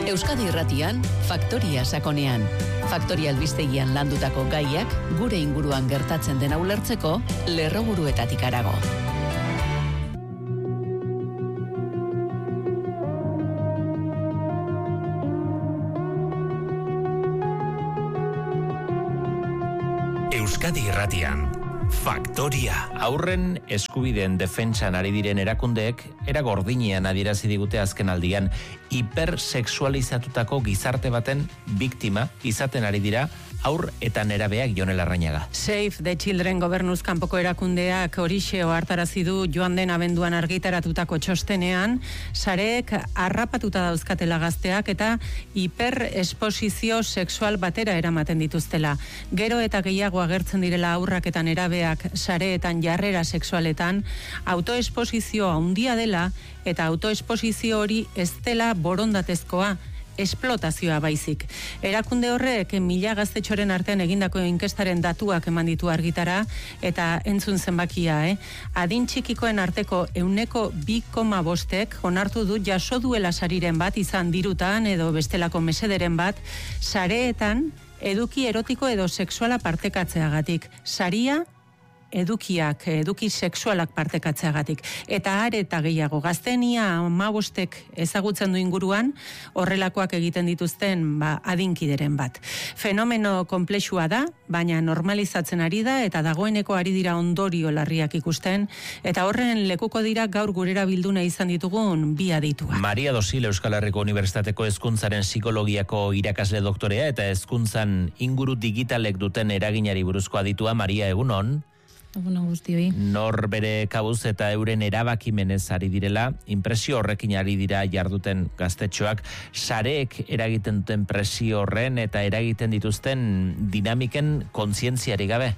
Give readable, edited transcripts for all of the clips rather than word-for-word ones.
Euskadi Irratian, Faktoria sakonean. Faktoria albistegian landutako gaiak gure inguruan gertatzen dena ulertzeko lerroburuetatik harago. Euskadi Irratian, Faktoria. Aurren eskubideen defentsan ari diren erakundeek era gordinean adierazi digute azken aldian hipersexualizatutako gizarte baten biktima izaten ari dira haur eta nerabeak. Jon Larrañaga. Save the Children gobernuz kanpoko erakundeak horixe ohartarazi du joan den abenduan argitaratutako txostenean, sareek harrapatuta dauzkatela gazteak eta hiperesposizio sexual batera eramaten dituztela. Gero eta gehiago agertzen direla haurrak eta nerabeak sareetan jarrera sexualetan, autoesposizioa handia dela eta autoesposizio hori ez dela borondatezkoa, esplotazioa baizik. Erakunde horrek 1000 gaztetxoren artean egindako inkestaren datuak eman ditu argitara eta entzun zenbakia, Adin txikikoen arteko 2,5% onartu du jaso duela sariren bat izan dirutan edo bestelako mesederen bat sareetan eduki erotiko edo sexuala partekatzeagatik. Saria eduki sexualak partekatzeagatik. Eta are eta gehiago, gaztenia 15 ezagutzen du inguruan, horrelakoak egiten dituzten adinkideren bat. Fenomeno konplexua da, baina normalizatzen ari da, eta dagoeneko ari dira ondorio larriak ikusten, eta horren lekuko dira gaur gurera bilduna izan ditugun bi aditua. Maria Dosil Euskal Herriko Unibertsitateko hezkuntzaren psikologiako irakasle doktorea eta hezkuntzan inguru digitalek duten eraginari buruzko aditua. Maria, egunon. Guztioi. Nor bere kabuz eta euren erabakimenez ari direla, inpresio horrekin ari dira jarduten gaztetxoak, sareek eragiten duten presio horren eta eragiten dituzten dinamiken kontzientziari gabe?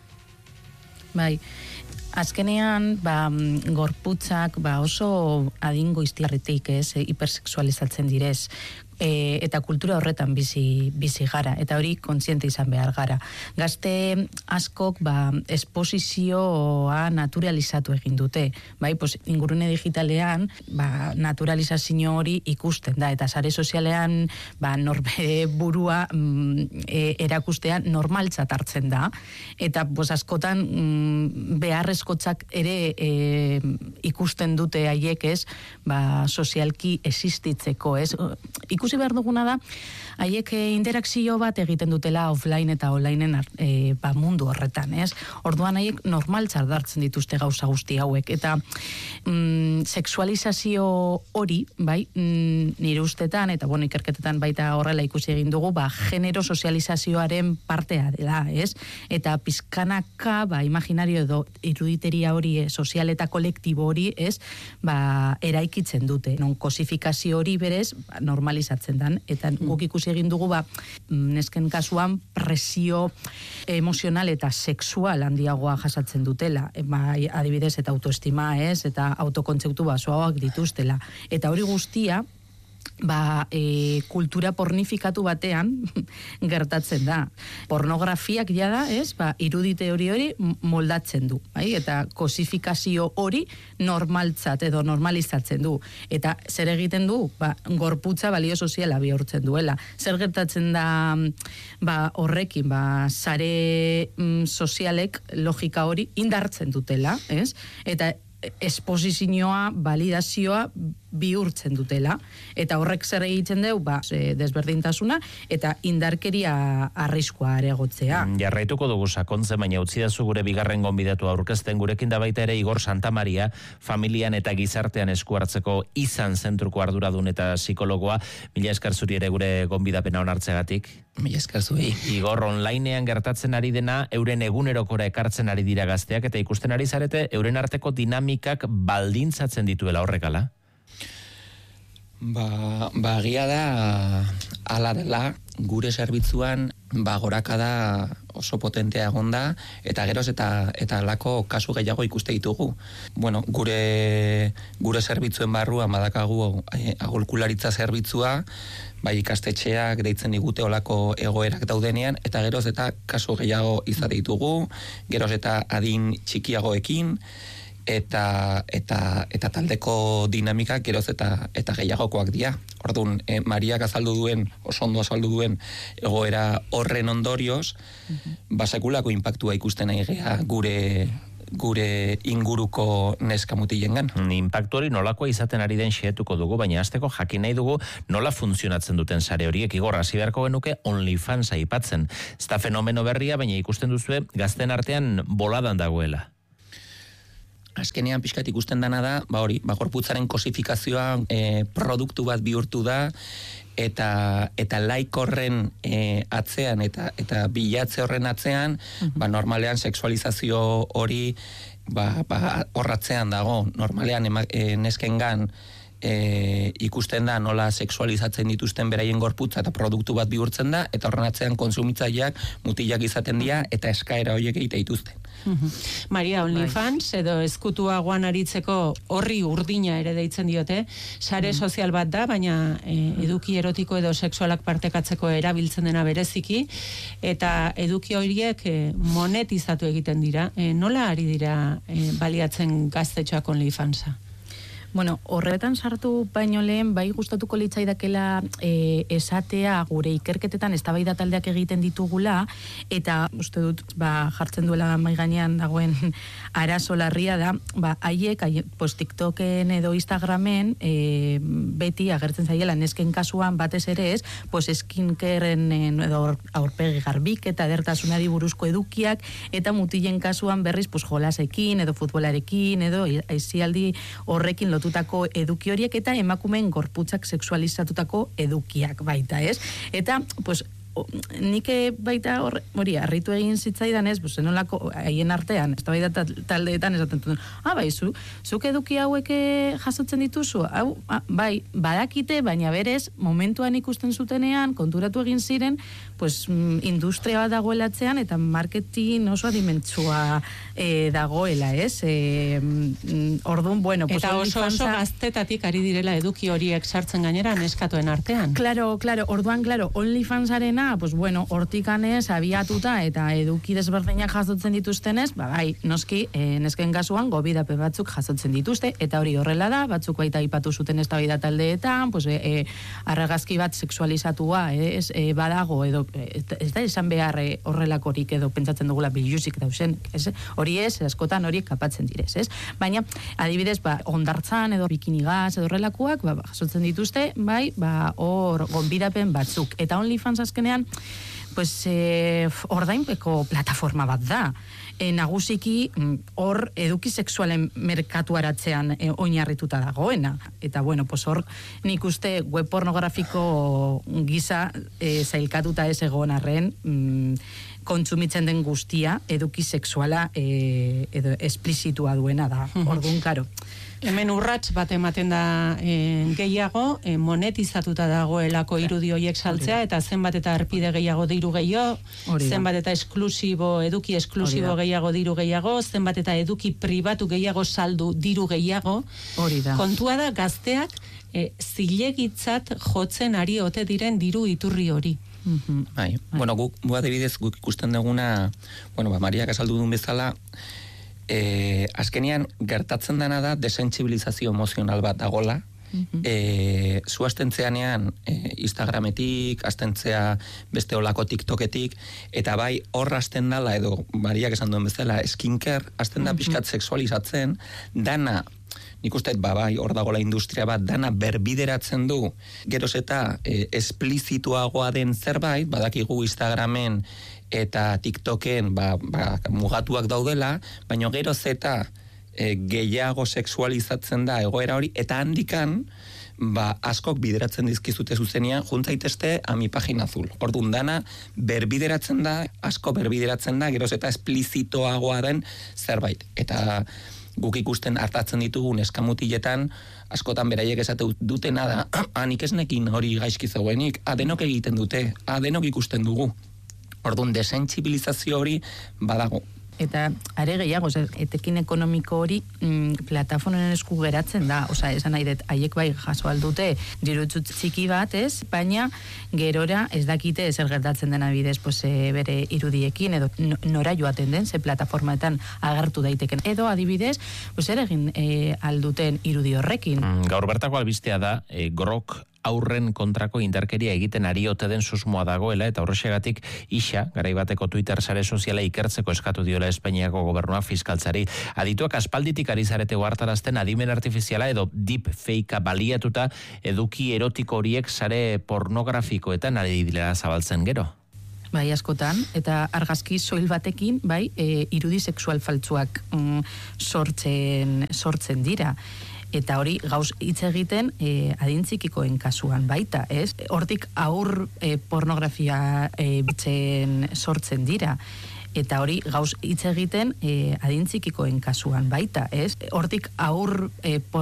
Bai, azkenean gorputzak oso adingo iztiarritik hipersexualizatzen direz. Eta kultura horretan bizi gara, eta hori kontziente izan behar gara. Gazte askok esposizioa naturalizatu egin dute. Ingurune digitalean naturalizazio hori ikusten da, eta sare sozialean norbere burua erakustean normaltzat hartzen da, eta askotan beharrezkotzak ere ikusten dute haiek sozialki existitzeko, ikusi behar duguna da, haiek interakzio bat egiten dutela offline eta onlineen mundu horretan, Orduan haiek normaltzat hartzen dituzte gauza guzti hauek, eta sexualizazio hori, nire ustetan, eta ikerketetan baita horrela ikusi egin dugu, genero sozializazioaren partea dela, Eta pizkanaka, imaginario edo iruditeria hori, sozial eta kolektibo hori, eraikitzen dute. Non kosifikazio hori berez, normalizatzen dan, eta guk ikusi egin dugu nesken kasuan presio emozional eta sexual handiagoa jasatzen dutela, adibidez eta autoestima eta autokontzeptu basoagoak dituztela, eta hori guztia kultura pornifikatu batean gertatzen da. Pornografiak jada, irudite hori moldatzen du, eta kosifikazio hori normaltzat edo normalizatzen du. Eta zer egiten du? Gorputza balio soziala bihurtzen duela. Zer gertatzen da horrekin, sare sozialek logika hori indartzen dutela, eta esposizioa, validazioa bihurtzen dutela, eta horrek zer egiten deu, desberdintasuna eta indarkeria arriskua areagotzea. Jarraituko dugu sakontzen, baina utzidazu gure bigarren gonbidatu aurkezten, gurekin da baita ere Igor Santamaria, familian eta gizartean esku hartzeko izan zentruko arduradun eta psikologoa. Mila esker zuri ere gure gonbidapena onartzegatik. Mila esker zuri. Igor, onlinean gertatzen ari dena, euren egunerokora ekartzen ari dira gazteak, eta ikusten ari zarete, euren arteko dinamikak baldintzatzen dituela horrekala? Egia da, ala dela, gure zerbitzuan gorakada oso potentea egonda, eta geroz eta alako kasu gehiago ikuste ditugu. Gure zerbitzuen barruan badakagu aholkularitza zerbitzua, ikastetxeak deitzen digute olako egoerak daudenean, eta geroz eta kasu gehiago izate ditugu, geroz eta adin txikiagoekin, eta taldeko dinamikak geroz eta gehiagokoak dira. Orduan, Mariak oso ondo azaldu duen egoera horren ondorioz, basekulako inpaktua ikusten nahi gea gure inguruko neska mutilengan. Inpaktu hori nolakoa izaten ari den xehetuko dugu, baina hasteko jakin nahi dugu nola funtzionatzen duten sare horiek. Igor, hasi beharko genuke OnlyFans aipatzen. Ez da fenomeno berria, baina ikusten duzue gazten artean boladan dagoela. Azkenean pixkat ikusten dana da, gorputzaren kosifikazioa produktu bat bihurtu da, eta like horren atzean eta bilatze horren atzean, normalean sexualizazio hori horratzean dago. Normalean neskengan ikusten da nola sexualizatzen dituzten beraien gorputza eta produktu bat bihurtzen da, eta horren atzean kontsumitzaileak mutilak izaten dira eta eskaera horiek egite dituzten. Maria, OnlyFans edo ezkutuagoan aritzeko horri urdina ere deitzen diote, sare sozial bat da, baina eduki erotiko edo sexualak partekatzeko erabiltzen dena bereziki, eta eduki horiek monetizatu egiten dira. Nola ari dira baliatzen gaztetxoak OnlyFansa? Bueno, horretan sartu baino lehen, bai gustatuko litzaidakela esatea gure ikerketetan eztabaida taldeak egiten ditugula, eta uste dut jartzen duela mahai gainean dagoen arazo larria da, haiek TikToken edo Instagramen beti agertzen zaiela nesken kasuan batez ere ez, skincaren edo aurpegi garbik eta edertasunari buruzko edukiak, eta mutilen kasuan berriz jolasekin edo futbolarekin edo aisialdi horrekin lotutako eduki horiek eta emakumeen gorputzak sexualizatutako edukiak baita, ez? Eta, nik baita hori harritu egin zitzaidan ez, zenolako haien artean, ez da baita taldeetan esaten dut, zuk eduki hauek jasotzen dituzu? Bai, badakite, baina berez, momentuan ikusten zutenean, konturatu egin ziren, industria bat dagoelatzean, eta marketing oso adimentsua dagoela, ez? Orduan, eta oso gaztetatik ari direla eduki horiek sartzen gainera neskatoen artean. Claro, orduan, OnlyFansarena hortikanez abiatuta eta eduki desberdinak jasotzen dituztenez, bai, noski, nesken kasuan gobidape batzuk jasotzen dituzte, eta hori horrela da, batzuk baita aipatu zuten eztabaida taldeetan, argazki bat sexualizatua, badago, edo, ez da esan behar horrelakorik edo pentsatzen dugula biluzik dauzen, hori ez, askotan horiek kapatzen direz, ez? Baina, adibidez, ondartzan edo bikinigaz edo horrelakoak, jasotzen dituzte, bai, hor gonbidapen batzuk, eta OnlyFans azkenean ordainpeko plataforma bat da. Nagusiki hor eduki sexualen merkatuaratzean oinarrituta dagoena. Eta hor nik uste web pornografiko gisa zailkatuta ez egon arren kontsumitzen den guztia eduki sexuala edo esplizitua duena da. Orduan, karo. Hemen urrats bat ematen da gehiago, monetizatuta dagoelako irudi horiek saltzea, eta zenbat eta arpide gehiago diru gehiago, zenbat eta eduki esklusibo gehiago diru gehiago, zenbat eta eduki pribatu gehiago saldu diru gehiago. Kontua da gazteak zilegitzat jotzen ari ote diren diru iturri hori. Bai, guk adibidez guk ikusten duguna, Mariak azaldu duen bezala, azkenean gertatzen dena da desentzibilizazio emozional bat dagola. Zu astentzeanean Instagrametik, astentzea beste olako TikToketik, eta bai hor asten dala, edo Mariak esan duen bezala, skincare asten da pixkat sexualizatzen, dana, nik uste, bai, hor dagoela industria bat, dana berbideratzen du, geroz eta esplizituagoa den zerbait, badakigu Instagramen eta TikToken mugatuak daudela, baina geroz eta gehiago sexualizatzen da egoera hori, eta handikan askok bideratzen dizkizute zuzenean, juntzaitezte a mi pagina azul. Orduan dana berbideratzen da, asko berbideratzen da, geroz eta esplizitoagoa den zerbait. Eta guk ikusten hartatzen ditugun eskamutiletan, askotan beraiek esate dutena da, nik ez nekin hori gaizki zegoenik, denok egiten dute, denok ikusten dugu. Orduan, desentzibilizazio hori badago. Eta are gehiago, etekin ekonomiko hori plataformen esku geratzen da, esan nahi dut, haiek bai jaso aldute dirutzu txiki bat, ez? Baina gerora ez dakite zer gertatzen den bidez, bere irudiekin, edo nora joaten den, ze plataformaetan agertu daiteken. Edo adibidez, zer egin alduten irudi horrekin. Gaur bertako albistea da, Grok aurren kontrako indarkeria egiten ari ote den susmoa dagoela, eta horrexegatik isa, garaibateko Twitter sare soziala ikertzeko eskatu diola Espainiako gobernua fiskaltzari. Adituak aspalditik ari zarete ohartarazten adimen artifiziala edo deepfakea baliatuta eduki erotiko horiek sare pornografikoetan ari direla zabaltzen gero. Bai, askotan, eta argazki soil batekin, bai, irudi sexual faltsuak sortzen dira. Eta hori gauz hitz egiten adintzikikoen kasuan baita, ez? Hortik aur pornografia bitzen sortzen dira. Eta hori gauz hitz egiten adintzikikoen kasuan baita, ez? Hortik aur